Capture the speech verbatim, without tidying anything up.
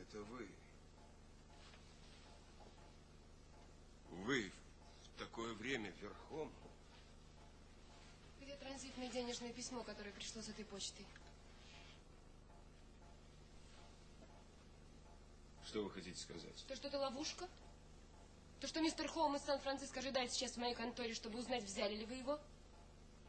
Это вы. Вы в такое время верхом? Где транзитное денежное письмо, которое пришло с этой почтой? Что вы хотите сказать? То, что это ловушка? То, что мистер Холм из Сан-Франциско ожидает сейчас в моей конторе, чтобы узнать, взяли ли вы его?